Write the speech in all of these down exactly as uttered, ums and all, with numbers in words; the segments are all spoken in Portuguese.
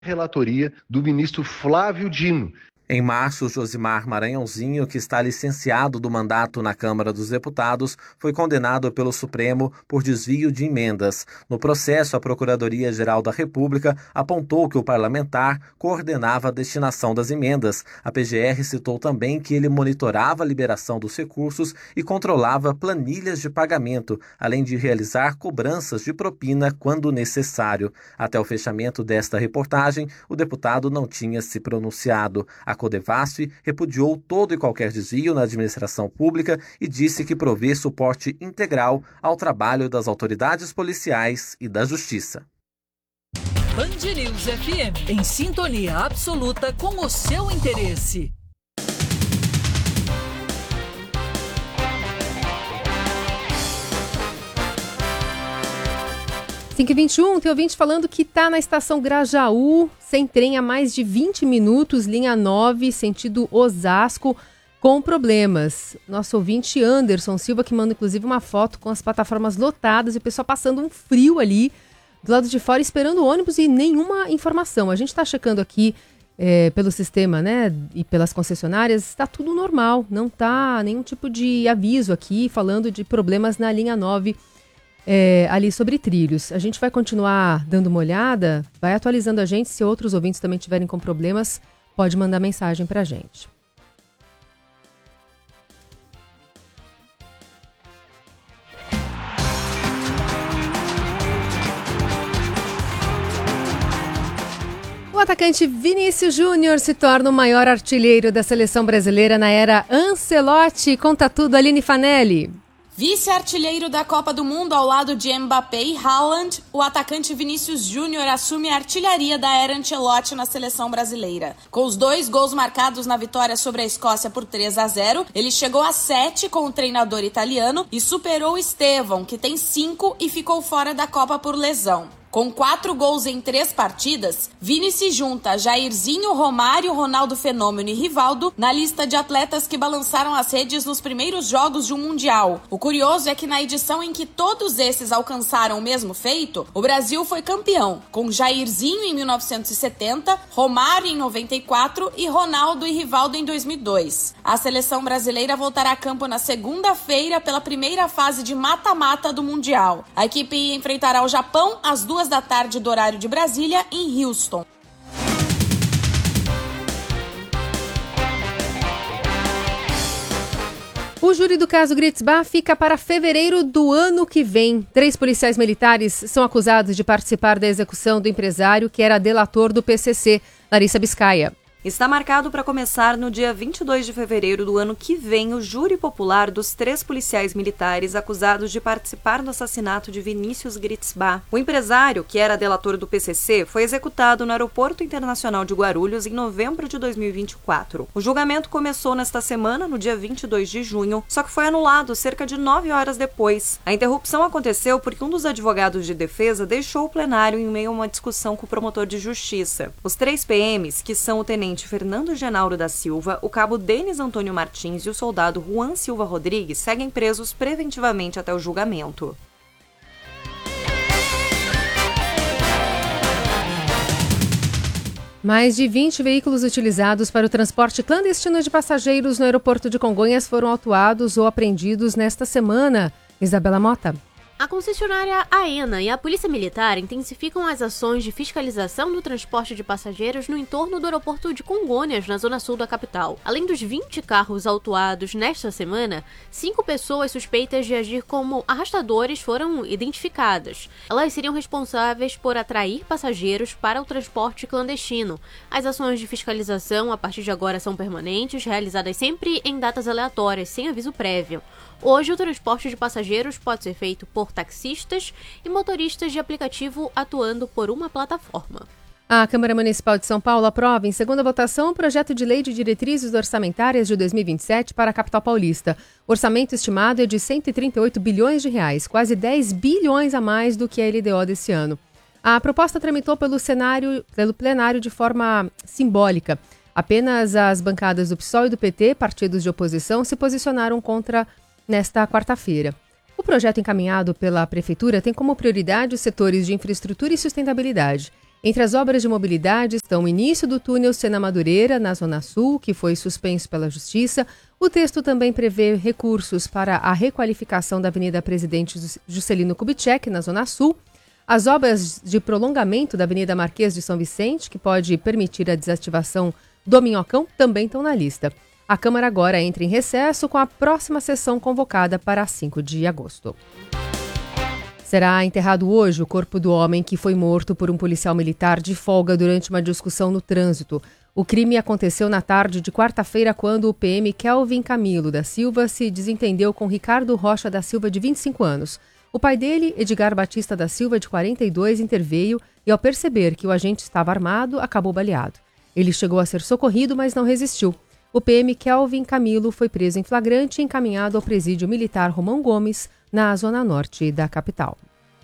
relatoria do ministro Flávio Dino. Em março, Josimar Maranhãozinho, que está licenciado do mandato na Câmara dos Deputados, foi condenado pelo Supremo por desvio de emendas. No processo, a Procuradoria-Geral da República apontou que o parlamentar coordenava a destinação das emendas. A P G R citou também que ele monitorava a liberação dos recursos e controlava planilhas de pagamento, além de realizar cobranças de propina quando necessário. Até o fechamento desta reportagem, o deputado não tinha se pronunciado. A Codevasf repudiou todo e qualquer desvio na administração pública e disse que provê suporte integral ao trabalho das autoridades policiais e da Justiça. Band News F M, em sintonia absoluta com o seu interesse. cinco e vinte e um, tem ouvinte falando que está na estação Grajaú, sem trem há mais de vinte minutos, linha nove, sentido Osasco, com problemas. Nosso ouvinte Anderson Silva, que manda inclusive uma foto com as plataformas lotadas e o pessoal passando um frio ali do lado de fora, esperando o ônibus e nenhuma informação. A gente está checando aqui é, pelo sistema, né, e pelas concessionárias, está tudo normal, não está nenhum tipo de aviso aqui falando de problemas na linha nove. É, ali sobre trilhos. A gente vai continuar dando uma olhada, vai atualizando a gente. Se outros ouvintes também tiverem com problemas, pode mandar mensagem pra gente. O atacante Vinícius Júnior se torna o maior artilheiro da seleção brasileira na era Ancelotti. Conta tudo, Aline Fanelli. Vice-artilheiro da Copa do Mundo ao lado de Mbappé e Haaland, o atacante Vinícius Júnior assume a artilharia da era Ancelotti na seleção brasileira. Com os dois gols marcados na vitória sobre a Escócia por três a zero, ele chegou a sete com o treinador italiano e superou Estevão, que tem cinco e ficou fora da Copa por lesão. Com quatro gols em três partidas, Vini se junta a Jairzinho, Romário, Ronaldo Fenômeno e Rivaldo na lista de atletas que balançaram as redes nos primeiros jogos de um Mundial. O curioso é que na edição em que todos esses alcançaram o mesmo feito, o Brasil foi campeão, com Jairzinho em mil novecentos e setenta, Romário em noventa e quatro e Ronaldo e Rivaldo em dois mil e dois. A seleção brasileira voltará a campo na segunda-feira pela primeira fase de mata-mata do Mundial. A equipe enfrentará o Japão às duas da tarde do horário de Brasília, em Houston. O júri do caso Gritzbach fica para fevereiro do ano que vem. Três policiais militares são acusados de participar da execução do empresário que era delator do P C C, Larissa Biscaia. Está marcado para começar no dia vinte e dois de fevereiro do ano que vem o júri popular dos três policiais militares acusados de participar do assassinato de Vinícius Gritzbach. O empresário, que era delator do P C C, foi executado no Aeroporto Internacional de Guarulhos em novembro de dois mil e vinte e quatro. O julgamento começou nesta semana, no dia vinte e dois de junho, só que foi anulado cerca de nove horas depois. A interrupção aconteceu porque um dos advogados de defesa deixou o plenário em meio a uma discussão com o promotor de justiça. Os três P Ms, que são o tenente Fernando Genauro da Silva, o cabo Denis Antônio Martins e o soldado Juan Silva Rodrigues seguem presos preventivamente até o julgamento. Mais de vinte veículos utilizados para o transporte clandestino de passageiros no aeroporto de Congonhas foram autuados ou apreendidos nesta semana. Isabela Mota. A concessionária AENA e a Polícia Militar intensificam as ações de fiscalização do transporte de passageiros no entorno do aeroporto de Congonhas, na zona sul da capital. Além dos vinte carros autuados nesta semana, cinco pessoas suspeitas de agir como arrastadores foram identificadas. Elas seriam responsáveis por atrair passageiros para o transporte clandestino. As ações de fiscalização, a partir de agora, são permanentes, realizadas sempre em datas aleatórias, sem aviso prévio. Hoje, o transporte de passageiros pode ser feito por taxistas e motoristas de aplicativo atuando por uma plataforma. A Câmara Municipal de São Paulo aprova, em segunda votação, o projeto de lei de diretrizes orçamentárias de dois mil e vinte e sete para a capital paulista. O orçamento estimado é de cento e trinta e oito bilhões de reais, quase dez bilhões a mais do que a L D O desse ano. A proposta tramitou pelo, cenário, pelo plenário de forma simbólica. Apenas as bancadas do P SOL e do P T, partidos de oposição, se posicionaram contra nesta quarta-feira. O projeto encaminhado pela Prefeitura tem como prioridade os setores de infraestrutura e sustentabilidade. Entre as obras de mobilidade estão o início do túnel Sena Madureira, na Zona Sul, que foi suspenso pela Justiça. O texto também prevê recursos para a requalificação da Avenida Presidente Juscelino Kubitschek, na Zona Sul. As obras de prolongamento da Avenida Marquês de São Vicente, que pode permitir a desativação do Minhocão, também estão na lista. A Câmara agora entra em recesso com a próxima sessão convocada para cinco de agosto. Será enterrado hoje o corpo do homem que foi morto por um policial militar de folga durante uma discussão no trânsito. O crime aconteceu na tarde de quarta-feira, quando o P M Kelvin Camilo da Silva se desentendeu com Ricardo Rocha da Silva, de vinte e cinco anos. O pai dele, Edgar Batista da Silva, de quarenta e dois, interveio e, ao perceber que o agente estava armado, acabou baleado. Ele chegou a ser socorrido, mas não resistiu. O P M Kelvin Camilo foi preso em flagrante e encaminhado ao presídio militar Romão Gomes, na zona norte da capital.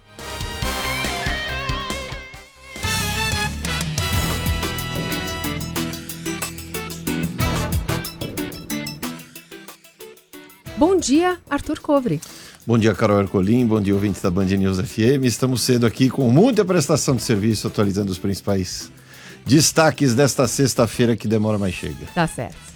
Bom dia, Arthur Covre. Bom dia, Carol Ercolim. Bom dia, ouvintes da Band News F M. Estamos cedo aqui com muita prestação de serviço, atualizando os principais destaques desta sexta-feira, que demora, mas chega. Tá certo.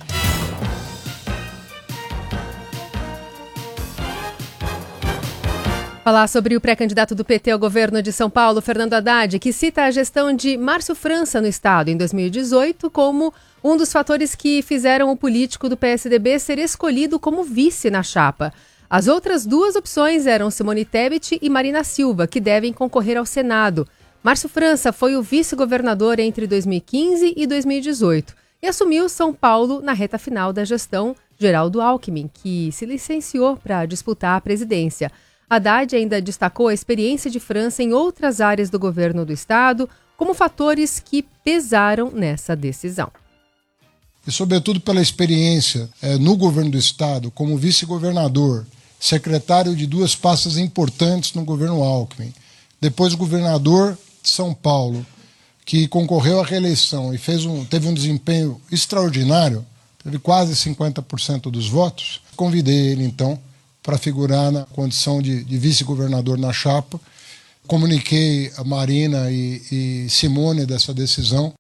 Falar sobre o pré-candidato do P T ao governo de São Paulo, Fernando Haddad, que cita a gestão de Márcio França no estado em dois mil e dezoito como um dos fatores que fizeram o político do P S D B ser escolhido como vice na chapa. As outras duas opções eram Simone Tebet e Marina Silva, que devem concorrer ao Senado. Márcio França foi o vice-governador entre dois mil e quinze e dois mil e dezoito e assumiu São Paulo na reta final da gestão Geraldo Alckmin, que se licenciou para disputar a presidência. Haddad ainda destacou a experiência de França em outras áreas do governo do estado como fatores que pesaram nessa decisão. E sobretudo pela experiência eh, no governo do estado como vice-governador, secretário de duas pastas importantes no governo Alckmin, depois governador de São Paulo, que concorreu à reeleição e fez um, teve um desempenho extraordinário, teve quase cinquenta por cento dos votos. Convidei ele então para figurar na condição de, de vice-governador na chapa. Comuniquei a Marina e, e Simone dessa decisão.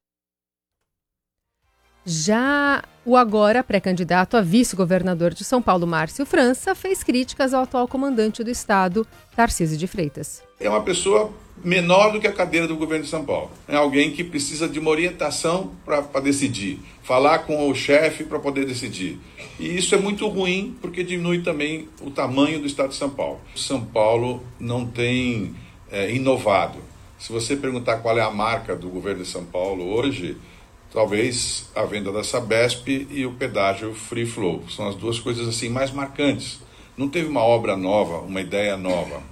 Já o agora pré-candidato a vice-governador de São Paulo, Márcio França, fez críticas ao atual comandante do estado, Tarcísio de Freitas. É uma pessoa menor do que a cadeira do governo de São Paulo. É alguém que precisa de uma orientação para decidir, falar com o chefe para poder decidir. E isso é muito ruim, porque diminui também o tamanho do estado de São Paulo. São Paulo não tem é, inovado. Se você perguntar qual é a marca do governo de São Paulo hoje, talvez a venda da Sabesp e o pedágio Free Flow. São as duas coisas assim mais marcantes. Não teve uma obra nova, uma ideia nova.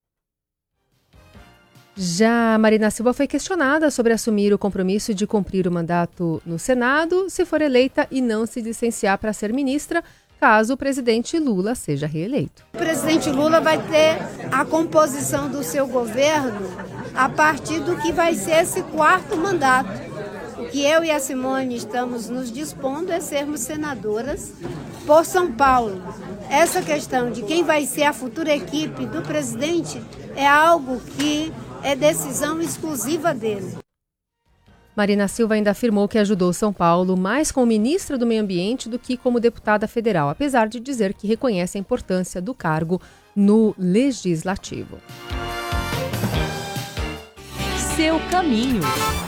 Já Marina Silva foi questionada sobre assumir o compromisso de cumprir o mandato no Senado se for eleita e não se licenciar para ser ministra, caso o presidente Lula seja reeleito. O presidente Lula vai ter a composição do seu governo a partir do que vai ser esse quarto mandato. O que eu e a Simone estamos nos dispondo é sermos senadoras por São Paulo. Essa questão de quem vai ser a futura equipe do presidente é algo que é decisão exclusiva dele. Marina Silva ainda afirmou que ajudou São Paulo mais como ministra do Meio Ambiente do que como deputada federal, apesar de dizer que reconhece a importância do cargo no Legislativo. Seu caminho.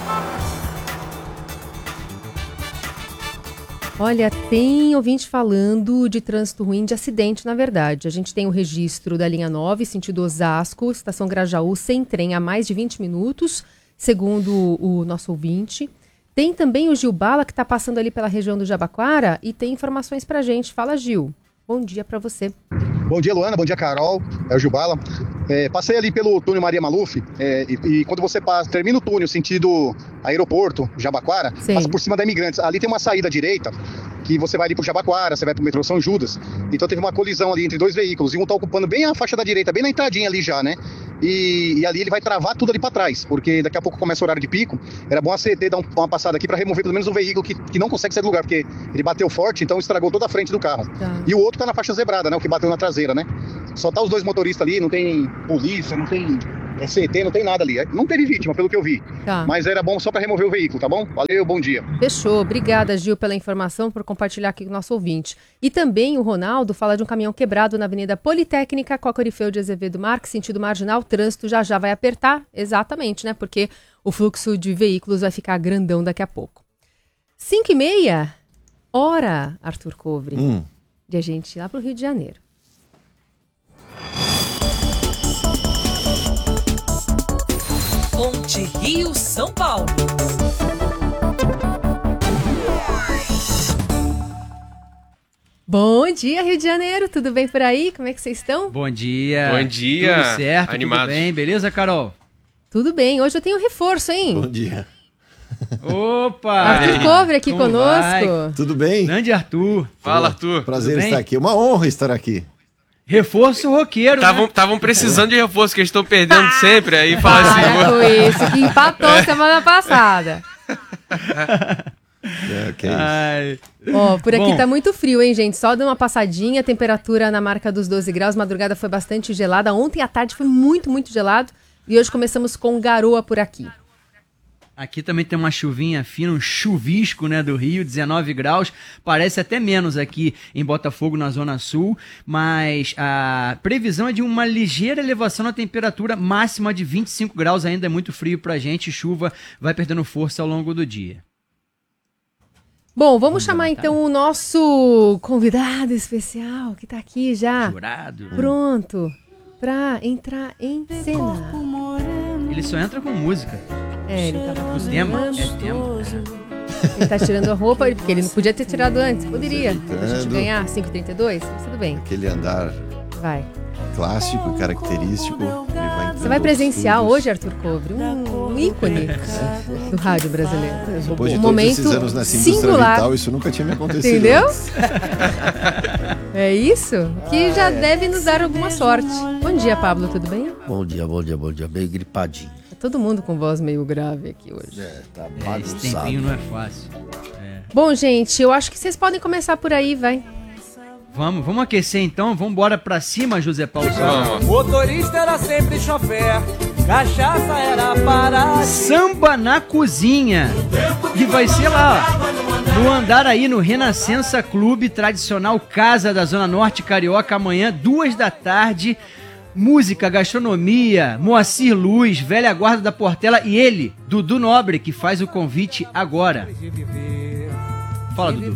Olha, tem ouvinte falando de trânsito ruim, de acidente, na verdade. A gente tem o registro da linha nove, sentido Osasco, estação Grajaú, sem trem há mais de vinte minutos, segundo o nosso ouvinte. Tem também o Gil Bala, que está passando ali pela região do Jabaquara, e tem informações pra gente. Fala, Gil. Bom dia para você. Bom dia, Luana. Bom dia, Carol. É o Gil Bala. É, passei ali pelo túnel Maria Maluf é, e, e quando você passa, termina o túnel sentido aeroporto, Jabaquara, Sim. passa por cima da Imigrantes. Ali tem uma saída à direita que você vai ali pro Jabaquara, você vai pro metrô São Judas. Então teve uma colisão ali entre dois veículos e um tá ocupando bem a faixa da direita, bem na entradinha ali já, né? E, e ali ele vai travar tudo ali para trás, porque daqui a pouco começa o horário de pico. Era bom a C T dar um, uma passada aqui para remover pelo menos um veículo que, que não consegue sair do lugar, porque ele bateu forte, então estragou toda a frente do carro. Tá. E o outro tá na faixa zebrada, né? O que bateu na traseira, né? Só tá os dois motoristas ali, não tem polícia, não tem é C T, não tem nada ali. Não teve vítima, pelo que eu vi. Tá. Mas era bom só para remover o veículo, tá bom? Valeu, bom dia. Fechou. Obrigada, Gil, pela informação, por compartilhar aqui com o nosso ouvinte. E também o Ronaldo fala de um caminhão quebrado na Avenida Politécnica, com a Corifeu de Azevedo Marques, sentido marginal. O trânsito já já vai apertar, exatamente, né? Porque o fluxo de veículos vai ficar grandão daqui a pouco. Cinco e meia, hora, Arthur Covre, hum. de a gente ir lá para o Rio de Janeiro. Ponte Rio-São Paulo. Bom dia, Rio de Janeiro. Tudo bem por aí? Como é que vocês estão? Bom dia. Bom dia. Tudo certo, Animados. Tudo bem, beleza, Carol? Tudo bem. Hoje eu tenho reforço, hein? Bom dia. Opa! Arthur Covre aqui Como conosco. vai? Tudo bem? Grande Arthur. Fala, Arthur. Prazer estar aqui. Uma honra estar aqui. Reforço roqueiro, Estavam né? precisando de reforço, que eles estão perdendo sempre. Aí fala assim... Para com isso, que empatou é. semana passada. É, que é isso. Ó, por aqui Bom. tá muito frio, hein, gente? Só deu uma passadinha, temperatura na marca dos doze graus, madrugada foi bastante gelada. Ontem à tarde foi muito, muito gelado. E hoje começamos com garoa por aqui. Aqui também tem uma chuvinha fina, um chuvisco, né, do Rio, dezenove graus, parece até menos aqui em Botafogo, na Zona Sul, mas a previsão é de uma ligeira elevação na temperatura máxima de vinte e cinco graus, ainda é muito frio pra gente, chuva vai perdendo força ao longo do dia. Bom, vamos chamar então o nosso convidado especial, que tá aqui já. Jurado. Pronto, pra entrar em cena. Ele só entra com música. É, ele tava O tema é tema. Ele tá tirando a roupa, porque ele não podia ter tirado antes. Poderia. Ajeitando. A gente ganhar cinco e trinta e dois, mas tudo bem. Aquele andar Vai. clássico e característico. Ele vai Você vai presenciar hoje, Arthur Covre, um, um ícone do rádio brasileiro. Depois de um todos momento esses anos nessa indústria singular. vital, isso nunca tinha me acontecido. Entendeu? antes. É isso? Que já deve nos dar alguma sorte. Bom dia, Pablo, tudo bem? Bom dia, bom dia, bom dia. Meio gripadinho. Tá todo mundo com voz meio grave aqui hoje. É, tá É, esse bagunçado. tempinho não é fácil. É. Bom, gente, eu acho que vocês podem começar por aí, vai. Vamos, vamos aquecer então, vamos embora pra cima, José Paulo. Vamos. Motorista era sempre chofer, cachaça era para... Samba na cozinha. E vai ser lá, ó, no andar aí no Renascença Clube, tradicional Casa da Zona Norte Carioca, amanhã, duas da tarde. Música, gastronomia, Moacir Luz, velha guarda da Portela e ele, Dudu Nobre, que faz o convite agora. Fala, Dudu.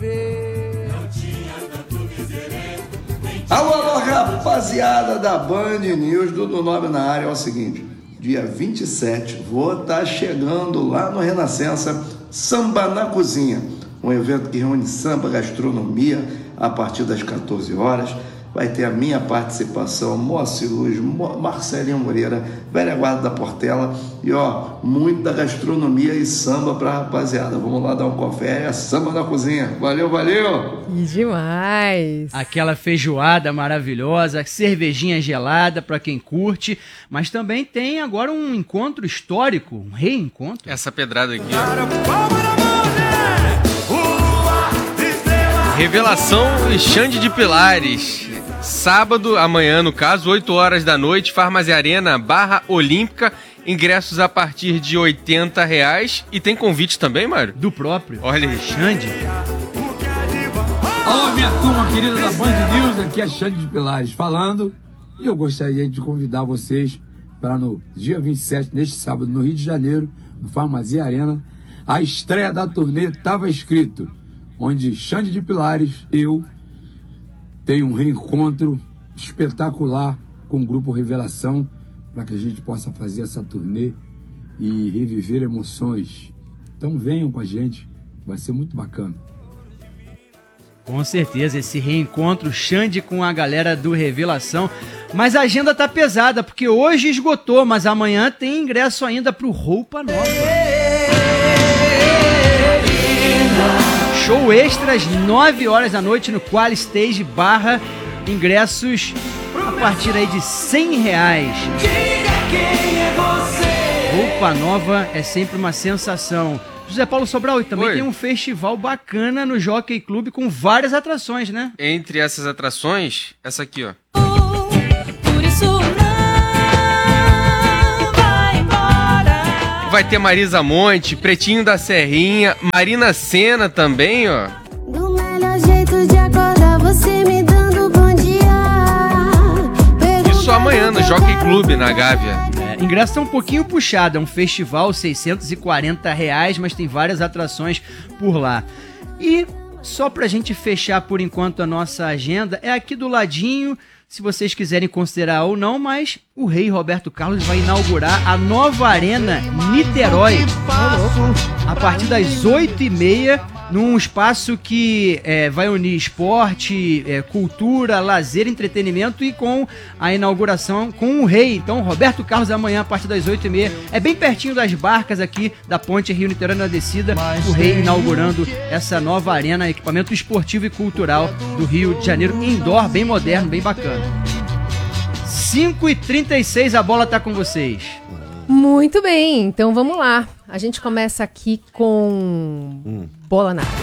Alô, alô, rapaziada da Band News, Dudu Nobre na área. É o seguinte, dia vinte e sete, vou estar chegando lá no Renascença, Samba na Cozinha, um evento que reúne samba, gastronomia, a partir das quatorze horas. Vai ter a minha participação, Moacir Luz, Mo- Marcelinho Moreira, velha guarda da Portela e ó, muita gastronomia e samba pra rapaziada. Vamos lá dar um café, é samba na cozinha. Valeu, valeu! Que demais! Aquela feijoada maravilhosa, cervejinha gelada pra quem curte, mas também tem agora um encontro histórico, um reencontro. Essa pedrada aqui, ó. Revelação e Xande de Pilares. Sábado, amanhã no caso, oito horas da noite, Farmácia Arena, Barra Olímpica, ingressos a partir de oitenta reais. E tem convite também, Mário? Do próprio. Olha aí. Xande. Alô, minha turma querida da Band News, aqui é Xande de Pilares falando. E eu gostaria de convidar vocês para no dia vinte e sete, neste sábado, no Rio de Janeiro, no Farmácia Arena, a estreia da turnê Tava Escrito, onde Xande de Pilares, eu, tenho um reencontro espetacular com o Grupo Revelação, para que a gente possa fazer essa turnê e reviver emoções. Então venham com a gente, vai ser muito bacana. Com certeza, esse reencontro Xande com a galera do Revelação. Mas a agenda tá pesada, porque hoje esgotou, mas amanhã tem ingresso ainda pro Roupa Nova. Show extras, nove horas da noite no Qual Stage Barra. Ingressos a partir aí de cem reais. Roupa Nova é sempre uma sensação. José Paulo Sobral, e também Oi. tem um festival bacana no Jockey Club com várias atrações, né? Entre essas atrações, essa aqui, ó. Por isso não vai ter Marisa Monte, Pretinho da Serrinha, Marina Sena também, ó. Do melhor jeito de acordar, você me dando bom dia. Isso amanhã no Jockey Club, na Gávea. É, ingresso é um pouquinho puxado, é um festival, seiscentos e quarenta reais, mas tem várias atrações por lá. E só pra gente fechar por enquanto a nossa agenda, é aqui do ladinho, se vocês quiserem considerar ou não, mas o rei Roberto Carlos vai inaugurar a nova Arena Niterói a partir das oito e meia, num espaço que é, vai unir esporte, é, cultura, lazer, entretenimento, e com a inauguração com o rei. Então, Roberto Carlos amanhã a partir das oito e meia. É bem pertinho das barcas aqui da ponte Rio-Niterói na descida. O rei inaugurando essa nova arena, equipamento esportivo e cultural do Rio de Janeiro, indoor, bem moderno, bem bacana. cinco e trinta e seis, a bola tá com vocês. Muito bem, então vamos lá. A gente começa aqui com hum. bola na área.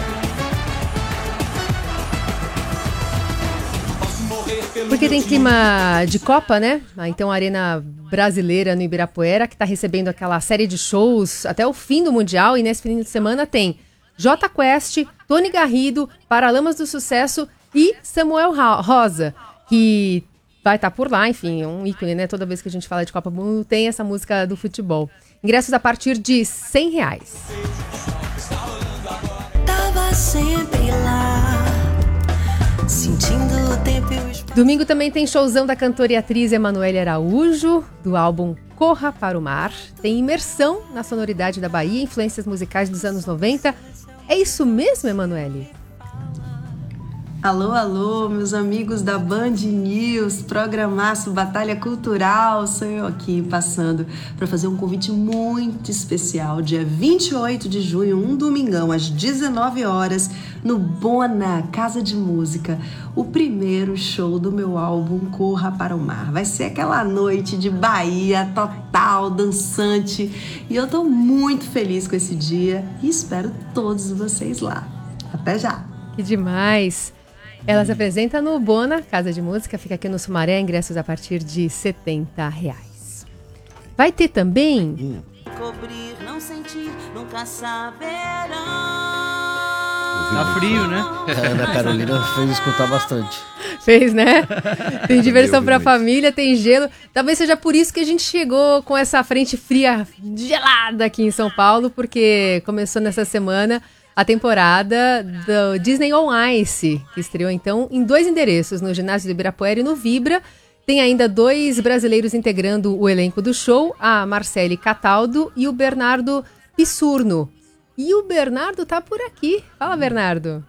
Porque tem clima de Copa, né? Então a Arena Brasileira no Ibirapuera, que está recebendo aquela série de shows até o fim do Mundial. E nesse fim de semana tem Jota Quest, Tony Garrido, Paralamas do Sucesso e Samuel Rosa, que vai estar por lá, enfim, é um ícone, né? Toda vez que a gente fala de Copa do Mundo tem essa música do futebol. Ingressos a partir de cem reais. Tava sempre lá, sentindo o tempo e o... Domingo também tem showzão da cantora e atriz Emanuele Araújo, do álbum Corra para o Mar. Tem imersão na sonoridade da Bahia, influências musicais dos anos noventa. É isso mesmo, Emanuele? Alô, alô, meus amigos da Band News, programaço Batalha Cultural, sou eu aqui passando para fazer um convite muito especial, dia vinte e oito de junho, um domingão, às dezenove horas, no Bona, Casa de Música, o primeiro show do meu álbum Corra para o Mar. Vai ser aquela noite de Bahia total, dançante, e eu tô muito feliz com esse dia e espero todos vocês lá. Até já! Que demais! Ela se apresenta no Bona, Casa de Música, fica aqui no Sumaré, ingressos a partir de setenta reais. Vai ter também... Hum. Cobrir, não sentir, nunca saberão. Tá frio, né? A Ana Carolina fez escutar bastante. Fez, né? Tem diversão pra família, tem gelo. Talvez seja por isso que a gente chegou com essa frente fria gelada aqui em São Paulo, porque começou nessa semana a temporada do Disney On Ice, que estreou então em dois endereços, no ginásio do Ibirapuera e no Vibra. Tem ainda dois brasileiros integrando o elenco do show, a Marcele Cataldo e o Bernardo Pissurno. E o Bernardo tá por aqui. Fala, Bernardo.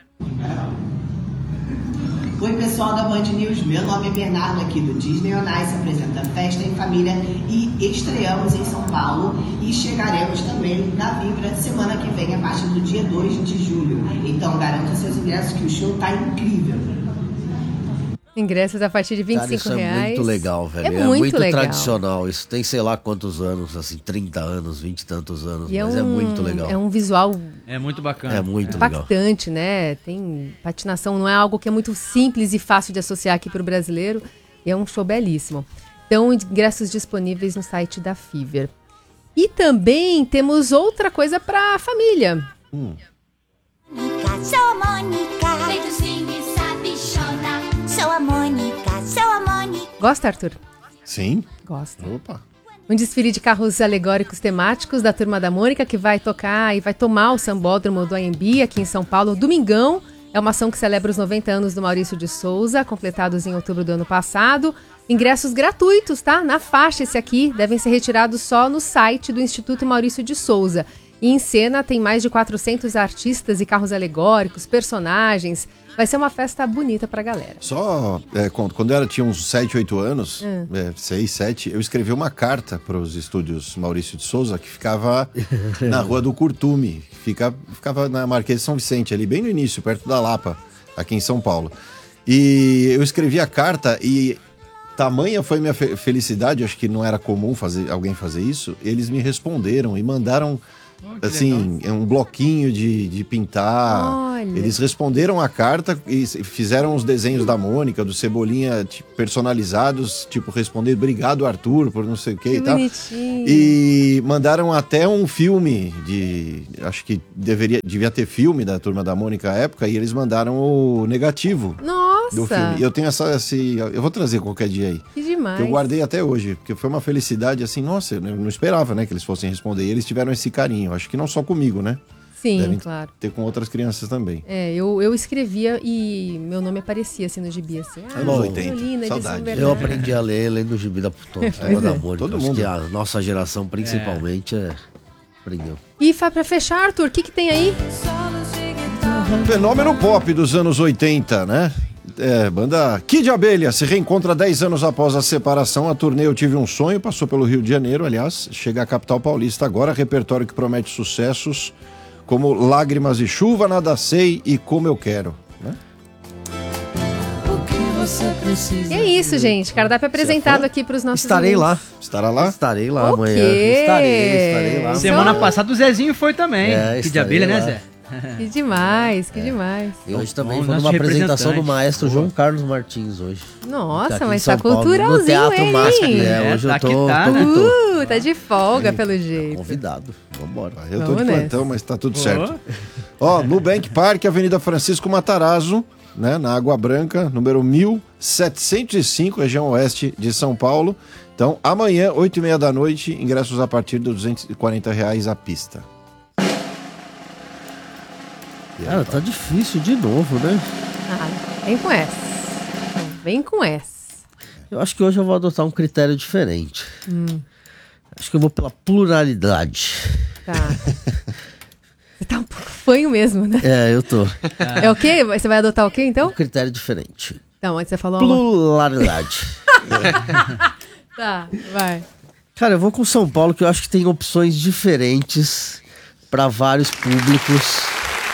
Oi, pessoal da Band News, meu nome é Bernardo, aqui do Disney On Ice, apresenta Festa em Família, e estreamos em São Paulo e chegaremos também na Vibra semana que vem, a partir do dia dois de julho. Então garanta seus ingressos que o show tá incrível. Ingressos a partir de vinte e cinco reais. Isso é muito legal, velho. É, é muito, muito legal. tradicional. Isso tem sei lá quantos anos, assim, trinta anos, vinte e tantos anos. E mas é, um, é muito legal. É um visual... É muito bacana. É muito impactante, legal. né? Tem patinação, não é algo que é muito simples e fácil de associar aqui para o brasileiro. E é um show belíssimo. Então, ingressos disponíveis no site da Fever. E também temos outra coisa para a família. Hum. Sou a Mônica, leidozinho e sabichona. Sou a Mônica, sou a Mônica. Gosta, Arthur? Sim. Gosta. Opa. Um desfile de carros alegóricos temáticos da Turma da Mônica, que vai tocar e vai tomar o Sambódromo do Anhembi, aqui em São Paulo, domingão. É uma ação que celebra os noventa anos do Maurício de Souza, completados em outubro do ano passado. Ingressos gratuitos, tá? Na faixa esse aqui, devem ser retirados só no site do Instituto Maurício de Souza. E em cena tem mais de quatrocentos artistas e carros alegóricos, personagens. Vai ser uma festa bonita pra galera. Só, é, quando, quando eu tinha uns sete, oito anos, hum. é, seis, sete, eu escrevi uma carta para os estúdios Maurício de Souza, que ficava na Rua do Curtume, fica, ficava na Marquês de São Vicente, ali bem no início, perto da Lapa, aqui em São Paulo. E eu escrevi a carta e tamanha foi minha fe- felicidade, acho que não era comum fazer, alguém fazer isso, eles me responderam e mandaram Oh, assim, é um bloquinho de, de pintar. Olha. Eles responderam a carta e fizeram os desenhos da Mônica, do Cebolinha, tipo, personalizados, tipo, responder obrigado, Arthur, por não sei o que, Que e tal. bonitinho. E mandaram até um filme de... Acho que deveria, devia ter filme da Turma da Mônica à época, e eles mandaram o negativo Nossa. do filme. E eu tenho essa... Esse, eu vou trazer qualquer dia aí. Que demais. Que eu guardei até hoje, porque foi uma felicidade assim, nossa, eu não esperava, né, que eles fossem responder. E eles tiveram esse carinho, acho que não só comigo, né? Sim, Devem claro. ter com outras crianças também. É, eu, eu escrevia e meu nome aparecia assim no gibi, assim. Ah, Anos oitenta, Carolina, saudade. edição Eu Bernardo. aprendi a ler lendo o gibi da Turma Pois da é. Mônica. Todo Acho mundo. que a nossa geração, principalmente, é... aprendeu. E fa- pra fechar, Arthur, o que que tem aí? Um fenômeno pop dos anos oitenta, né? É, banda Kid Abelha se reencontra dez anos após a separação. A turnê Eu Tive um Sonho passou pelo Rio de Janeiro, aliás, chega à capital paulista agora, repertório que promete sucessos como Lágrimas e Chuva, Nada Sei e Como Eu Quero, né? E é isso, gente. Cardápio apresentado aqui pros nossos Estarei lá. ouvintes. Estará lá? Estarei lá O amanhã. quê? Estarei, estarei lá. Semana passada o Zezinho foi também. É, que de estarei abelha, né, lá. Zé? Que demais, que demais. E hoje também Bom, foi nosso numa apresentação do representante. maestro João Carlos Martins hoje. Nossa, Aqui em mas São tá Paulo, culturalzinho, no Teatro hein? Masp. É, É, hoje tá eu tô, que tá, tô, né? tô Uh, tá de folga, pelo jeito. convidado. Vambora. Eu tô Vamos de nessa. plantão, mas tá tudo certo. Ó, Nubank Park, Avenida Francisco Matarazzo, né, na Água Branca, número mil setecentos e cinco, região oeste de São Paulo. Então, amanhã, oito e meia da noite, ingressos a partir de duzentos e quarenta reais a pista. Cara, tá difícil de novo, né? Ah, vem com essa. Vem com essa. Eu acho que hoje eu vou adotar um critério diferente. Hum, Acho que eu vou pela pluralidade. tá. Você tá um pouco fanho mesmo, né? É, eu tô. É o quê? Você vai adotar o quê, então? Um critério diferente. Então, antes você falou uma... Pluralidade. Tá, vai. Cara, eu vou com São Paulo, que eu acho que tem opções diferentes para vários públicos.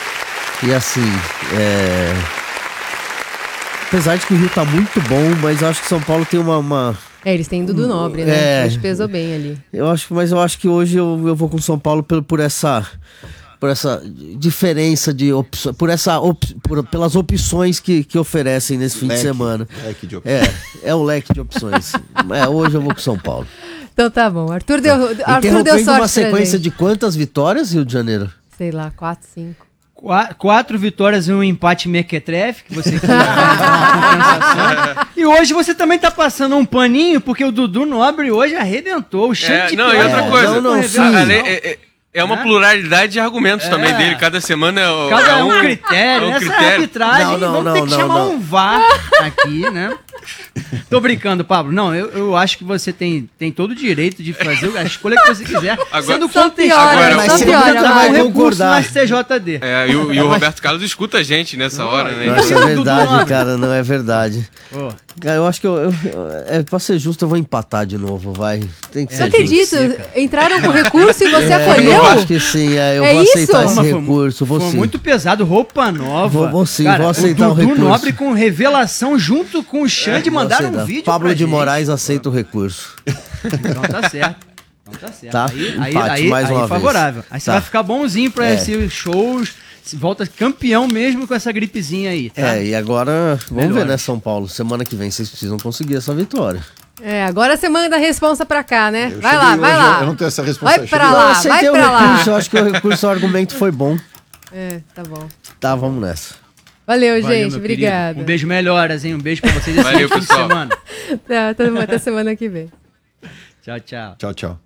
E assim, é... apesar de que o Rio tá muito bom, mas eu acho que São Paulo tem uma... uma... É, eles têm Dudu Nobre, né? É. Hoje pesou bem ali. Eu acho, mas eu acho que hoje eu, eu vou com São Paulo por, por essa... por essa diferença de opções, por essa op, por, pelas opções que, que oferecem nesse fim Leque, de semana. leque de opções. É, é o leque de opções. É, hoje eu vou com São Paulo. Então tá bom. Arthur deu, Arthur deu Interrompendo sorte uma pra sequência gente. de quantas vitórias, Rio de Janeiro? Sei lá, quatro, cinco. Qua- Quatro vitórias e um empate mequetrefe, que você queria compensação. E hoje você também tá passando um paninho, porque o Dudu Nobre hoje arrebentou. O É, Xande não, e outra É, coisa, não, não, a- sim. a- é, é- é uma Né? pluralidade de argumentos É. também dele. Cada semana é, o- Cada é um critério, é um essa critério. arbitragem, Não, não, vamos não, ter que não, chamar não. um V A R aqui, né? Tô brincando, Pablo. Não, eu, eu acho que você tem, tem todo o direito de fazer a escolha que você quiser, Agora- sendo Só contestado. piora, mas Só você piora, nunca vai vai com recurso concordar. no S T J D. É, e, o, e o Roberto Carlos escuta a gente nessa hora, né? Nossa, é Dudu verdade, Nobre. cara, não é verdade. Ô, Cara, eu acho que eu, eu- eu- é, pra ser justo, eu vou empatar de novo, vai. Tem que Não ser justo. acredito. Entraram com recurso e você É, acolheu? eu acho que sim, é, eu É vou isso? aceitar esse Mas foi- recurso, vou Foi sim. muito pesado, roupa nova. Vou- vou sim, Cara, vou aceitar o o Dudu recurso. Nobre com revelação junto com o Xande Vou mandaram aceitar. um vídeo Pablo pra de gente. Moraes aceita o recurso. Então tá certo. Então tá certo. Tá? Aí, aí, Empate, aí, mais aí uma favorável. vez. Aí você Tá. vai ficar bonzinho pra É. esses shows. Se volta campeão mesmo com essa gripezinha aí, tá? É, e agora, vamos Melhor. ver, né, São Paulo? Semana que vem vocês precisam conseguir essa vitória. É, agora você manda a responsa pra cá, né? Eu Vai cheguei lá, vai hoje, lá. Eu não tenho essa responsabilidade. Vai pra Não, lá, eu aceitei vai o pra lá. recurso, eu acho que o recurso, o argumento foi bom. É, tá bom. Tá, vamos nessa. Valeu, Valeu, gente. meu Obrigada. querido. Um beijo melhoras, hein? Um beijo pra vocês esse Valeu, fim de pessoal. semana. Tá, todo mundo até semana que vem. Tchau, tchau. Tchau, tchau.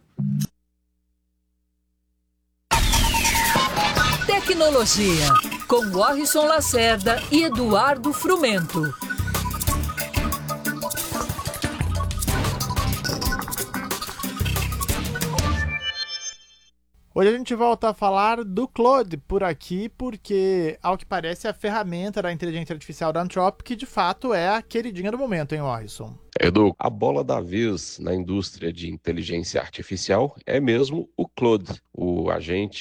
Tecnologia, com Warrison Lacerda e Eduardo Frumento. Hoje a gente volta a falar do Claude por aqui, porque, ao que parece, a ferramenta da inteligência artificial da Anthropic, de fato, é a queridinha do momento, hein, Warrison? Edu, a bola da vez na indústria de inteligência artificial é mesmo o Claude, o agente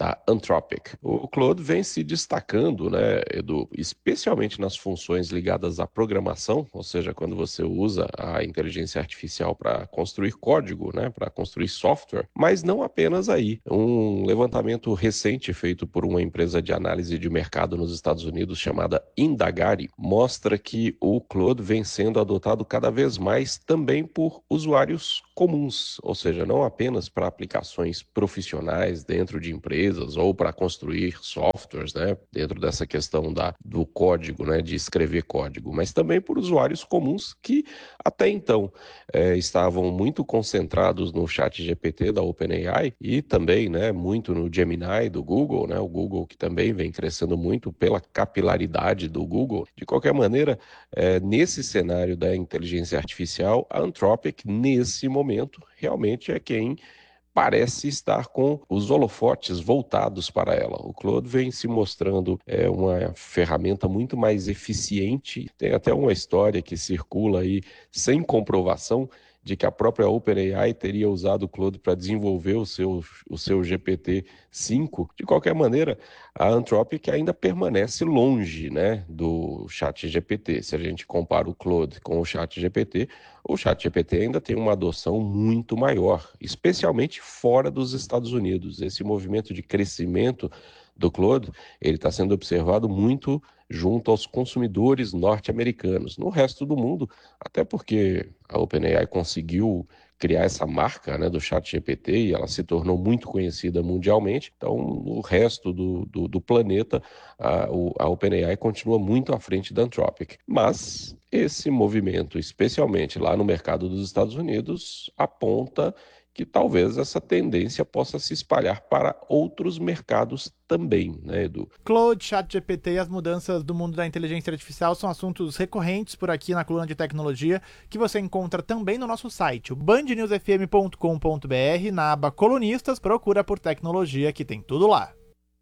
da Anthropic. O Claude vem se destacando, né, Edu, especialmente nas funções ligadas à programação, ou seja, quando você usa a inteligência artificial para construir código, né, para construir software, mas não apenas aí. Um levantamento recente feito por uma empresa de análise de mercado nos Estados Unidos chamada Indagari mostra que o Claude vem sendo adotado cada vez mais também por usuários comuns, ou seja, não apenas para aplicações profissionais dentro de empresas ou para construir softwares, né, dentro dessa questão da, do código, né, de escrever código, mas também por usuários comuns que até então é, estavam muito concentrados no chat G P T da OpenAI e também, né, muito no Gemini do Google, né, o Google que também vem crescendo muito pela capilaridade do Google. De qualquer maneira, é, nesse cenário da inteligência artificial, a Anthropic, nesse momento, realmente é quem parece estar com os holofotes voltados para ela. O Claude vem se mostrando é, uma ferramenta muito mais eficiente. Tem até uma história que circula aí sem comprovação de que a própria OpenAI teria usado o Claude para desenvolver o seu, o seu G P T cinco. De qualquer maneira, a Anthropic ainda permanece longe, né, do chat G P T. Se a gente compara o Claude com o chat G P T, o chat G P T ainda tem uma adoção muito maior, especialmente fora dos Estados Unidos. Esse movimento de crescimento do Claude, ele está sendo observado muito junto aos consumidores norte-americanos. No resto do mundo, até porque a OpenAI conseguiu criar essa marca, né, do chat G P T e ela se tornou muito conhecida mundialmente, então no resto do, do, do planeta a, a OpenAI continua muito à frente da Anthropic. Mas esse movimento, especialmente lá no mercado dos Estados Unidos, aponta que talvez essa tendência possa se espalhar para outros mercados também, né, Edu? Claude, ChatGPT e as mudanças do mundo da inteligência artificial são assuntos recorrentes por aqui na coluna de tecnologia, que você encontra também no nosso site, o band news f m ponto com ponto b r, na aba Colunistas, procura por tecnologia que tem tudo lá.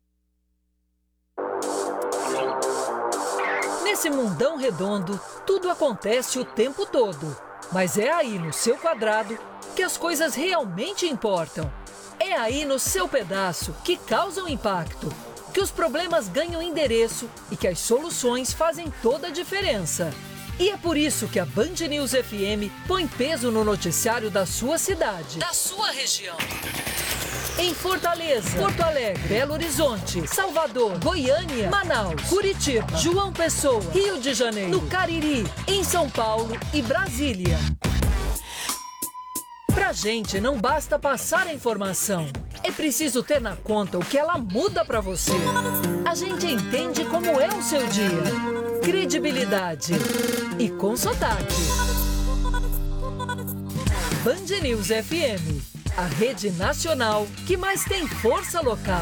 Nesse mundão redondo, tudo acontece o tempo todo, mas é aí no seu quadrado que as coisas realmente importam. É aí no seu pedaço que causam impacto, que os problemas ganham endereço e que as soluções fazem toda a diferença. E é por isso que a Band News F M põe peso no noticiário da sua cidade, da sua região. Em Fortaleza, Porto Alegre, Belo Horizonte, Salvador, Goiânia, Manaus, Curitiba, João Pessoa, Rio de Janeiro, no Cariri, em São Paulo e Brasília. Pra gente não basta passar a informação, é preciso ter na conta o que ela muda pra você. A gente entende como é o seu dia. Credibilidade e com sotaque. Band News F M, a rede nacional que mais tem força local.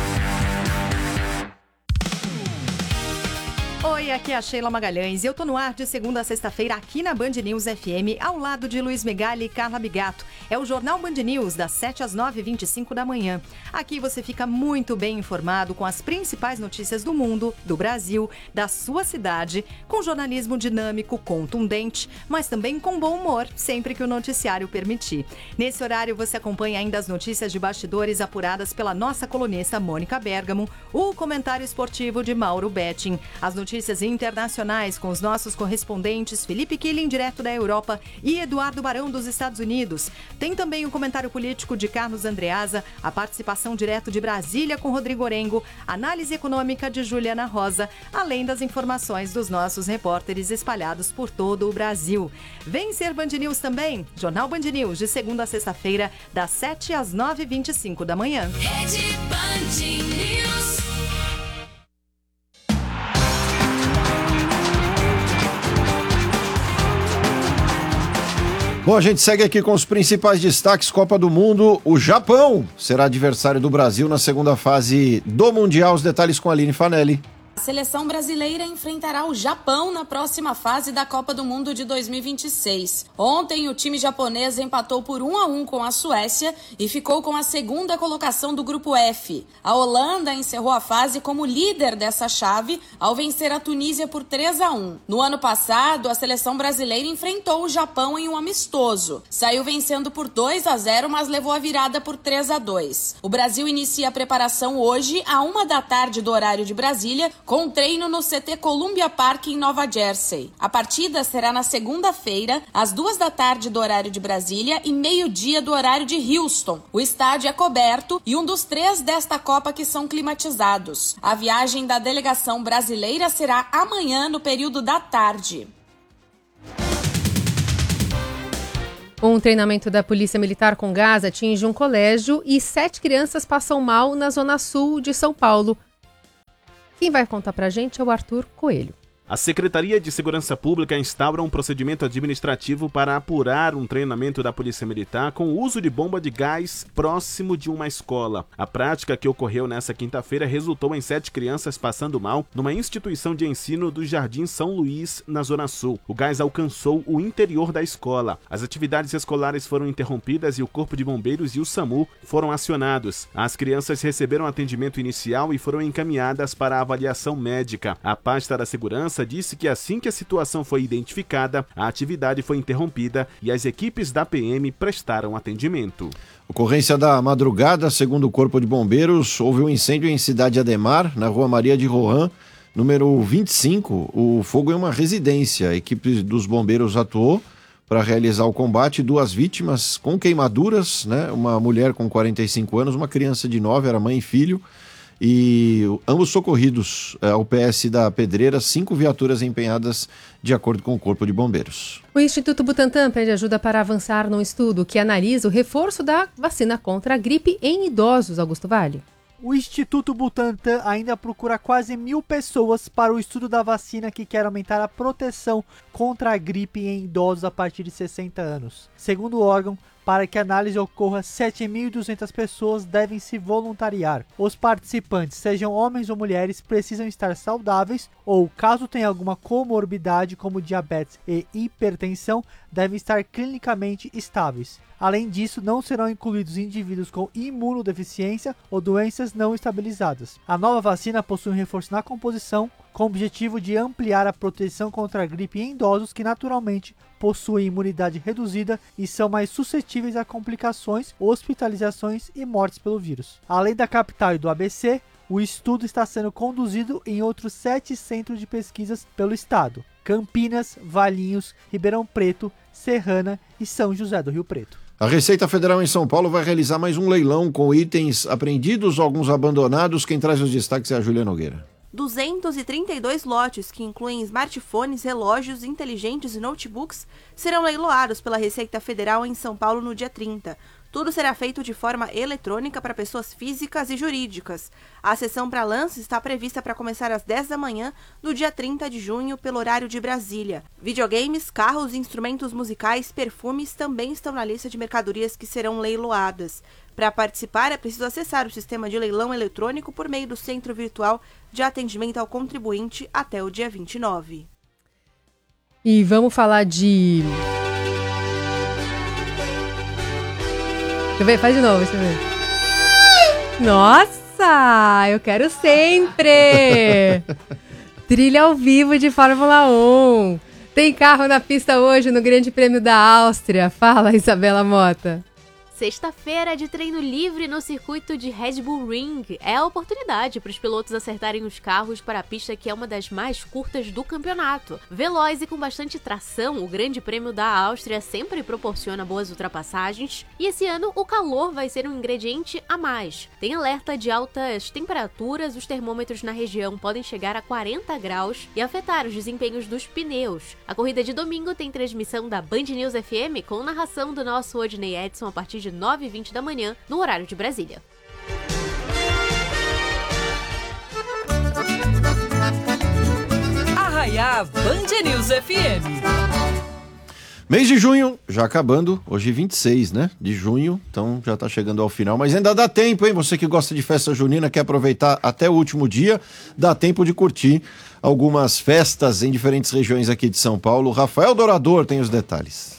Oi, aqui é a Sheila Magalhães e eu tô no ar de segunda a sexta-feira aqui na Band News F M, ao lado de Luiz Megali e Carla Bigato. É o Jornal Band News, das sete às nove e vinte e cinco da manhã. Aqui você fica muito bem informado com as principais notícias do mundo, do Brasil, da sua cidade, com jornalismo dinâmico, contundente, mas também com bom humor, sempre que o noticiário permitir. Nesse horário você acompanha ainda as notícias de bastidores apuradas pela nossa colunista Mônica Bergamo, o comentário esportivo de Mauro Betting, as notícias Notícias internacionais com os nossos correspondentes Felipe Killing, direto da Europa, e Eduardo Barão, dos Estados Unidos. Tem também o comentário político de Carlos Andreasa, a participação direto de Brasília com Rodrigo Orengo, análise econômica de Juliana Rosa, além das informações dos nossos repórteres espalhados por todo o Brasil. Vem ser Band News também, Jornal Band News, de segunda a sexta-feira, das sete às nove e vinte e cinco da manhã. Rede Band News. Bom, a gente segue aqui com os principais destaques. Copa do Mundo, o Japão será adversário do Brasil na segunda fase do Mundial. Os detalhes com a Aline Fanelli. A seleção brasileira enfrentará o Japão na próxima fase da Copa do Mundo de dois mil e vinte e seis. Ontem, o time japonês empatou por um a um com a Suécia e ficou com a segunda colocação do Grupo F. A Holanda encerrou a fase como líder dessa chave ao vencer a Tunísia por três a um. No ano passado, a seleção brasileira enfrentou o Japão em um amistoso. Saiu vencendo por dois a zero, mas levou a virada por três a dois. O Brasil inicia a preparação hoje, à uma da tarde do horário de Brasília, com treino no C T Columbia Park em Nova Jersey. A partida será na segunda-feira, às duas da tarde do horário de Brasília e meio-dia do horário de Houston. O estádio é coberto e um dos três desta Copa que são climatizados. A viagem da delegação brasileira será amanhã no período da tarde. Um treinamento da Polícia Militar com gás atinge um colégio e sete crianças passam mal na zona sul de São Paulo. Quem vai contar pra gente é o Arthur Coelho. A Secretaria de Segurança Pública instaura um procedimento administrativo para apurar um treinamento da Polícia Militar com o uso de bomba de gás próximo de uma escola. A prática, que ocorreu nesta quinta-feira, resultou em sete crianças passando mal numa instituição de ensino do Jardim São Luís, na Zona Sul. O gás alcançou o interior da escola. As atividades escolares foram interrompidas e o Corpo de Bombeiros e o SAMU foram acionados. As crianças receberam atendimento inicial e foram encaminhadas para a avaliação médica. A pasta da Segurança disse que assim que a situação foi identificada, a atividade foi interrompida e as equipes da P M prestaram atendimento. Ocorrência da madrugada, segundo o Corpo de Bombeiros, houve um incêndio em Cidade Ademar, na Rua Maria de Rohan, número vinte e cinco. O fogo é uma residência. A equipe dos bombeiros atuou para realizar o combate. Duas vítimas com queimaduras, né? Uma mulher com quarenta e cinco anos, uma criança de nove, era mãe e filho. E ambos socorridos ao P S da Pedreira, cinco viaturas empenhadas de acordo com o Corpo de Bombeiros. O Instituto Butantan pede ajuda para avançar num estudo que analisa o reforço da vacina contra a gripe em idosos, Augusto Vale. O Instituto Butantan ainda procura quase mil pessoas para o estudo da vacina que quer aumentar a proteção contra a gripe em idosos a partir de sessenta anos. Segundo o órgão, para que a análise ocorra, sete mil e duzentas pessoas devem se voluntariar. Os participantes, sejam homens ou mulheres, precisam estar saudáveis ou, caso tenha alguma comorbidade como diabetes e hipertensão, devem estar clinicamente estáveis. Além disso, não serão incluídos indivíduos com imunodeficiência ou doenças não estabilizadas. A nova vacina possui um reforço na composição, com o objetivo de ampliar a proteção contra a gripe em idosos que naturalmente possuem imunidade reduzida e são mais suscetíveis a complicações, hospitalizações e mortes pelo vírus. Além da capital e do A B C, o estudo está sendo conduzido em outros sete centros de pesquisas pelo estado: Campinas, Valinhos, Ribeirão Preto, Serrana e São José do Rio Preto. A Receita Federal em São Paulo vai realizar mais um leilão com itens apreendidos ou alguns abandonados. Quem traz os destaques é a Júlia Nogueira. duzentos e trinta e dois lotes, que incluem smartphones, relógios inteligentes e notebooks, serão leiloados pela Receita Federal em São Paulo no dia trinta. Tudo será feito de forma eletrônica para pessoas físicas e jurídicas. A sessão para lance está prevista para começar às dez da manhã do dia trinta de junho, pelo horário de Brasília. Videogames, carros, instrumentos musicais, perfumes também estão na lista de mercadorias que serão leiloadas. Para participar, é preciso acessar o sistema de leilão eletrônico por meio do Centro Virtual de Atendimento ao Contribuinte até o dia vinte e nove. E vamos falar de... Deixa eu ver, faz de novo, deixa eu ver. Nossa, eu quero sempre! Trilha ao vivo de Fórmula um. Tem carro na pista hoje no Grande Prêmio da Áustria. Fala, Isabela Mota. Sexta-feira de treino livre no circuito de Red Bull Ring. É a oportunidade para os pilotos acertarem os carros para a pista, que é uma das mais curtas do campeonato. Veloz e com bastante tração, o Grande Prêmio da Áustria sempre proporciona boas ultrapassagens, e esse ano o calor vai ser um ingrediente a mais. Tem alerta de altas temperaturas, os termômetros na região podem chegar a quarenta graus e afetar os desempenhos dos pneus. A corrida de domingo tem transmissão da Band News F M com narração do nosso Odinei Edson a partir de nove e vinte da manhã, no horário de Brasília. Arraiá Band News F M. Mês de junho, já acabando, hoje vinte e seis, né, de junho, então já tá chegando ao final, mas ainda dá tempo, hein, você que gosta de festa junina, quer aproveitar até o último dia, dá tempo de curtir algumas festas em diferentes regiões aqui de São Paulo. Rafael Dorador tem os detalhes.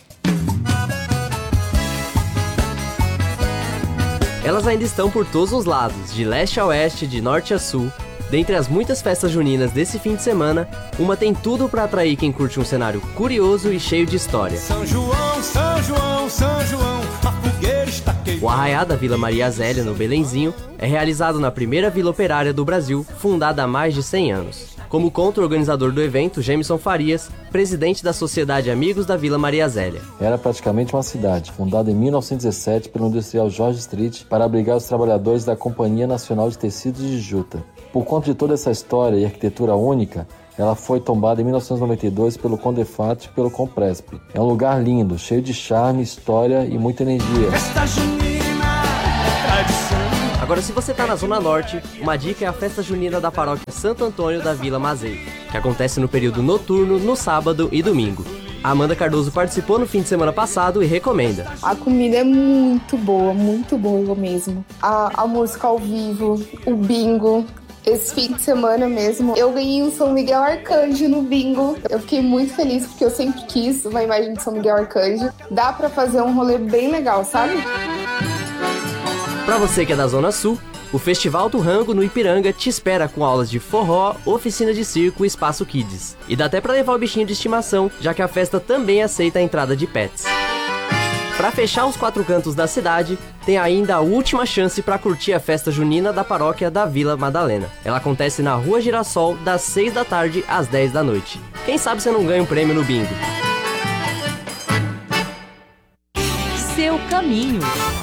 Elas ainda estão por todos os lados, de leste a oeste, de norte a sul. Dentre as muitas festas juninas desse fim de semana, uma tem tudo para atrair quem curte um cenário curioso e cheio de história. São João, São João, São João, a fogueira está queimando. O Arraiá da Vila Maria Zélia, no Belenzinho, é realizado na primeira vila operária do Brasil, fundada há mais de cem anos. Como conta o organizador do evento, Gemison Farias, presidente da Sociedade Amigos da Vila Maria Zélia. Era praticamente uma cidade, fundada em mil novecentos e dezessete pelo industrial Jorge Street para abrigar os trabalhadores da Companhia Nacional de Tecidos de Juta. Por conta de toda essa história e arquitetura única, ela foi tombada em mil novecentos e noventa e dois pelo Condefat e pelo Compresp. É um lugar lindo, cheio de charme, história e muita energia. Festa junina, tradição. Agora, se você tá na Zona Norte, uma dica é a festa junina da paróquia Santo Antônio da Vila Mazei, que acontece no período noturno, no sábado e domingo. A Amanda Cardoso participou no fim de semana passado e recomenda. A comida é muito boa, muito boa mesmo. A, a música ao vivo, o bingo. Esse fim de semana mesmo, eu ganhei um São Miguel Arcanjo no bingo. Eu fiquei muito feliz porque eu sempre quis uma imagem de São Miguel Arcanjo. Dá pra fazer um rolê bem legal, sabe? Pra você que é da Zona Sul, o Festival do Rango no Ipiranga te espera com aulas de forró, oficina de circo e espaço kids. E dá até pra levar o bichinho de estimação, já que a festa também aceita a entrada de pets. Pra fechar os quatro cantos da cidade, tem ainda a última chance pra curtir a festa junina da paróquia da Vila Madalena. Ela acontece na Rua Girassol, das seis da tarde às dez da noite. Quem sabe você não ganha um prêmio no bingo? Seu caminho.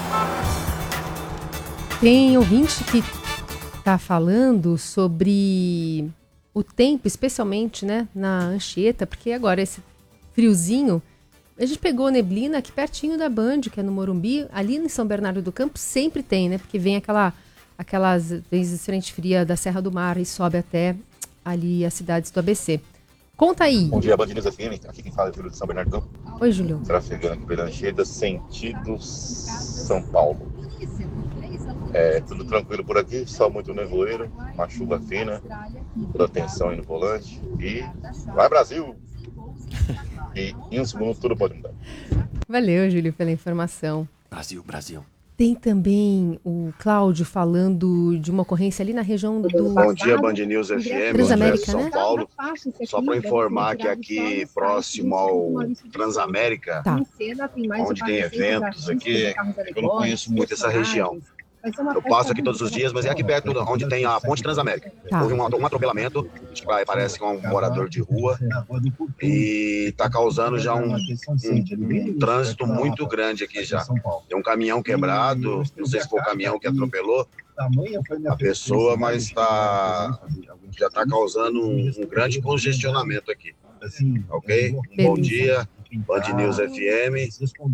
Tem ouvinte que tá falando sobre o tempo, especialmente, né, na Anchieta, porque agora esse friozinho... A gente pegou neblina aqui pertinho da Band, que é no Morumbi. Ali em São Bernardo do Campo sempre tem, né? Porque vem aquela, aquelas vezes frente fria da Serra do Mar e sobe até ali as cidades do A B C. Conta aí. Bom dia, Band News F M. Aqui quem fala é Júlio de São Bernardo do Campo. Oi, Júlio. Trafegando aqui pela Anchieta, sentido São Paulo. É, tudo tranquilo por aqui, só muito nevoeiro, uma chuva fina, toda atenção aí no volante. E vai, Brasil! E em um segundo tudo pode mudar. Valeu, Júlio, pela informação. Brasil, Brasil. Tem também o Cláudio falando de uma ocorrência ali na região do... Bom dia, Band News F M, Transamérica, São né? Paulo. Só para informar que aqui próximo ao Transamérica, tá. onde tem eventos aqui, eu não conheço muito essa região. Eu passo aqui todos os dias, mas é aqui perto onde tem a Ponte Transamérica. Tá. Houve um, um atropelamento, parece que é um morador de rua, e está causando já um, um, um trânsito muito grande aqui já. Tem um caminhão quebrado, não sei se foi o caminhão que atropelou a pessoa, mas tá, já está causando um, um grande congestionamento aqui. Ok? Bom dia, Band News F M.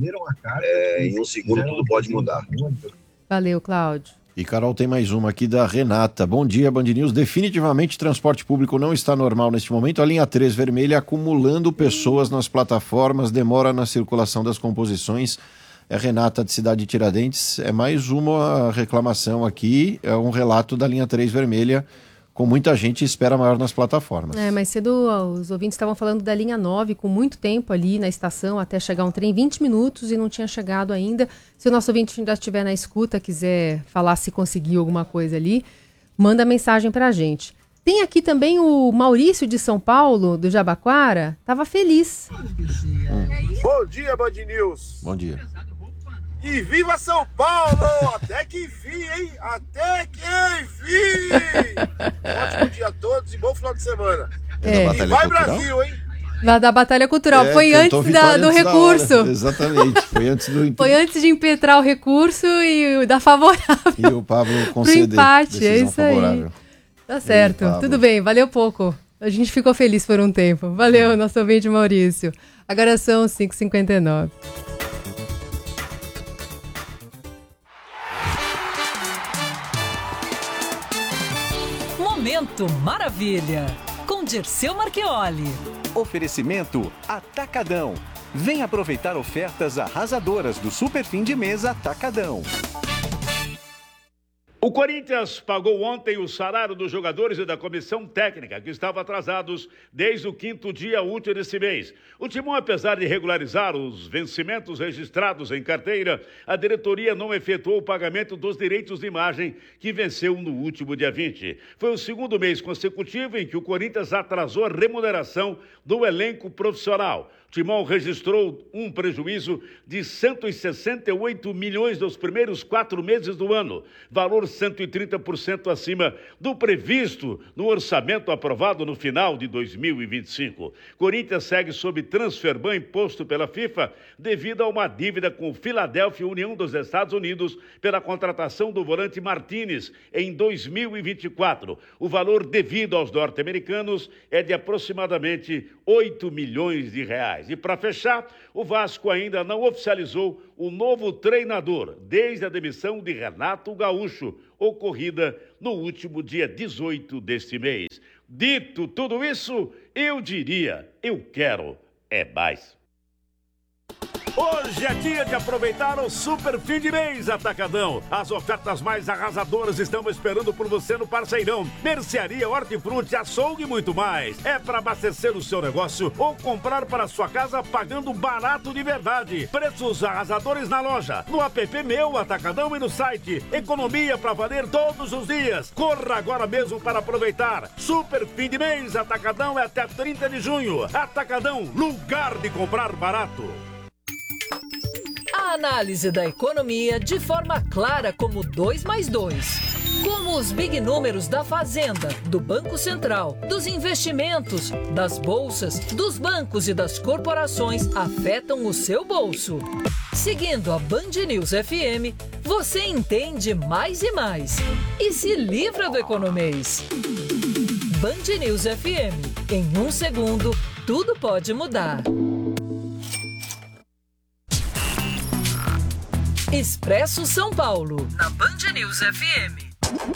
É, em um segundo tudo pode mudar. Valeu, Cláudio. E, Carol, tem mais uma aqui da Renata. Bom dia, Band News. Definitivamente, transporte público não está normal neste momento. A linha três vermelha acumulando pessoas nas plataformas, demora na circulação das composições. É Renata, de Cidade de Tiradentes. É mais uma reclamação aqui, é um relato da linha três vermelha, com muita gente espera maior nas plataformas. É, mais cedo os ouvintes estavam falando da linha nove, com muito tempo ali na estação até chegar um trem, vinte minutos e não tinha chegado ainda. Se o nosso ouvinte ainda estiver na escuta, quiser falar se conseguiu alguma coisa ali, manda mensagem pra gente. Tem aqui também o Maurício de São Paulo, do Jabaquara, estava feliz. Hum. Bom dia, Band News. Bom dia. E viva São Paulo! Até que enfim, hein? Até que enfim! Ótimo dia a todos e bom final de semana. É. E vai Brasil, hein? Da, da Batalha Cultural. É, foi antes da, do antes recurso. Da Exatamente. Foi antes do Foi antes de impetrar o recurso e da favorável. E o Pablo conceder. Pro empate, é isso favorável. aí. Tá certo. Aí, tudo bem, valeu pouco. A gente ficou feliz por um tempo. Valeu, nosso ouvinte Maurício. Agora são cinco e cinquenta e nove. Momento Maravilha, com Dirceu Marchioli. Oferecimento Atacadão. Vem aproveitar ofertas arrasadoras do Super Fim de Mês Atacadão. O Corinthians pagou ontem o salário dos jogadores e da comissão técnica, que estavam atrasados desde o quinto dia útil desse mês. O Timão, apesar de regularizar os vencimentos registrados em carteira, a diretoria não efetuou o pagamento dos direitos de imagem, que venceu no último dia vinte. Foi o segundo mês consecutivo em que o Corinthians atrasou a remuneração do elenco profissional. O Timão registrou um prejuízo de cento e sessenta e oito milhões nos primeiros quatro meses do ano, valor cento e trinta por cento acima do previsto no orçamento aprovado no final de dois mil e vinte e cinco. Corinthians segue sob transfer ban imposto pela FIFA devido a uma dívida com Philadelphia União dos Estados Unidos pela contratação do volante Martínez em dois mil e vinte e quatro. O valor devido aos norte-americanos é de aproximadamente oito milhões de reais. E para fechar, o Vasco ainda não oficializou o novo treinador, desde a demissão de Renato Gaúcho, ocorrida no último dia dezoito deste mês. Dito tudo isso, eu diria, eu quero é mais. Hoje é dia de aproveitar o Super Fim de Mês Atacadão. As ofertas mais arrasadoras estão esperando por você no Parceirão. Mercearia, hortifruti, açougue e muito mais. É para abastecer o seu negócio ou comprar para sua casa pagando barato de verdade. Preços arrasadores na loja, no app Meu Atacadão e no site. Economia para valer todos os dias. Corra agora mesmo para aproveitar. Super Fim de Mês Atacadão é até trinta de junho. Atacadão, lugar de comprar barato. A análise da economia de forma clara como dois mais dois. Como os big números da Fazenda, do Banco Central, dos investimentos, das bolsas, dos bancos e das corporações afetam o seu bolso. Seguindo a Band News F M, você entende mais e mais. E se livra do economês. Band News F M. Em um segundo, tudo pode mudar. Expresso São Paulo, na Band News F M.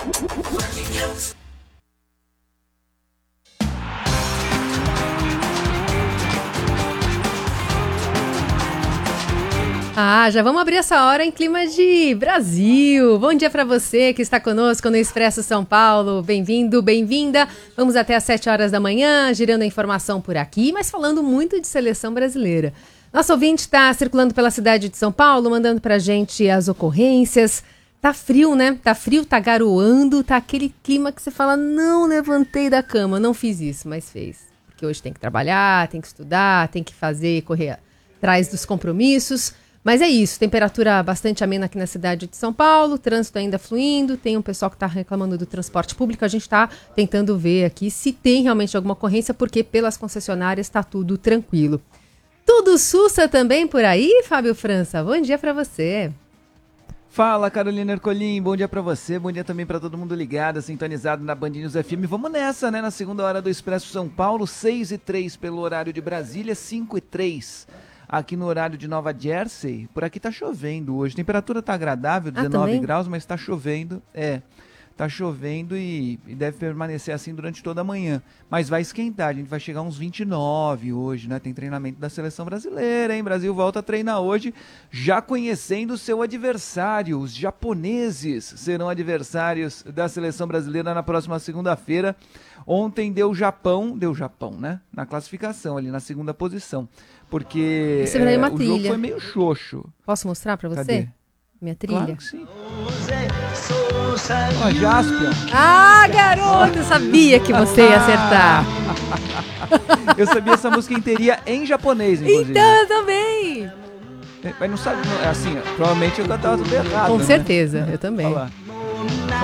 Ah, já vamos abrir essa hora em clima de Brasil. Bom dia para você que está conosco no Expresso São Paulo. Bem-vindo, bem-vinda. Vamos até às sete horas da manhã, girando a informação por aqui, mas falando muito de seleção brasileira. Nosso ouvinte está circulando pela cidade de São Paulo, mandando pra gente as ocorrências. Tá frio, né? Tá frio, tá garoando, tá aquele clima que você fala, não levantei da cama, não fiz isso, mas fez. Porque hoje tem que trabalhar, tem que estudar, tem que fazer, correr atrás dos compromissos. Mas é isso, temperatura bastante amena aqui na cidade de São Paulo, trânsito ainda fluindo, tem um pessoal que está reclamando do transporte público, a gente está tentando ver aqui se tem realmente alguma ocorrência, porque pelas concessionárias está tudo tranquilo. Tudo sussa também por aí, Fábio França? Bom dia para você. Fala, Carolina Ercolim, bom dia para você, bom dia também para todo mundo ligado, sintonizado na Band News F M. Vamos nessa, né, na segunda hora do Expresso São Paulo, seis e três pelo horário de Brasília, cinco e três aqui no horário de Nova Jersey. Por aqui tá chovendo hoje, a temperatura tá agradável, dezenove ah, graus, mas tá chovendo, é... Tá chovendo e, e deve permanecer assim durante toda a manhã. Mas vai esquentar, a gente vai chegar a uns vinte e nove hoje, né? Tem treinamento da seleção brasileira, hein? Brasil volta a treinar hoje, já conhecendo o seu adversário. Os japoneses serão adversários da seleção brasileira na próxima segunda-feira. Ontem deu Japão, deu Japão, né? Na classificação, ali na segunda posição. Porque é, uma o trilha. jogo foi meio xoxo. Posso mostrar pra você? Cadê? Minha trilha? Claro que sim. Ó, oh, Jaspion. Ah, garoto, eu sabia que você ia acertar. Eu sabia essa música inteirinha em japonês, inclusive. Então, eu também. Mas não sabe, não, é assim, provavelmente eu cantava tudo errado. Com né? certeza, eu também. Olha lá.